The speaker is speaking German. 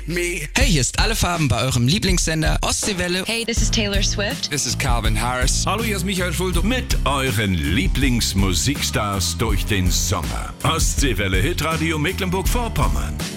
me. Hey, hier ist Alle Farben bei eurem Lieblingssender Ostseewelle. Hey, this is Taylor Swift. This is Calvin Harris. Hallo, hier ist Michael Schulte. Mit euren Lieblingsmusikstars durch den Sommer. Ostseewelle Hitradio Mecklenburg-Vorpommern.